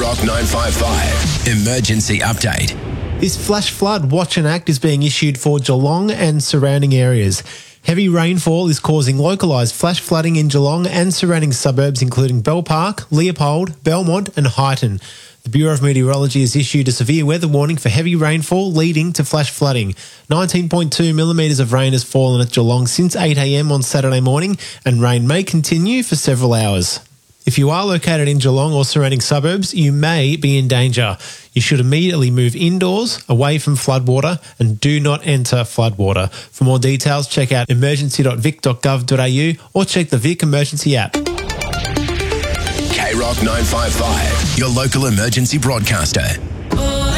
K-Rock 955. Emergency update. This flash flood watch and act is being issued for Geelong and surrounding areas. Heavy rainfall is causing localised flash flooding in Geelong and surrounding suburbs including Bell Park, Leopold, Belmont and Highton. The Bureau of Meteorology has issued a severe weather warning for heavy rainfall leading to flash flooding. 19.2 millimetres of rain has fallen at Geelong since 8 a.m. on Saturday morning, and rain may continue for several hours. If you are located in Geelong or surrounding suburbs, you may be in danger. You should immediately move indoors, away from floodwater, and do not enter floodwater. For more details, check out emergency.vic.gov.au or check the Vic Emergency app. K-Rock 955, your local emergency broadcaster.